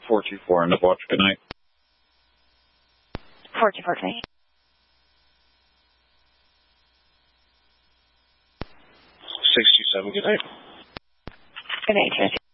424 end of watch. Good night. 424, good night. 627, good night. Good night,